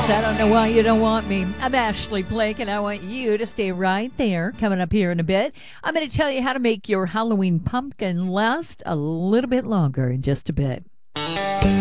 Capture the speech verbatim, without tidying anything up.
I don't know why you don't want me. I'm Ashley Blake, and I want you to stay right there. Coming up here in a bit, I'm going to tell you how to make your Halloween pumpkin last a little bit longer in just a bit.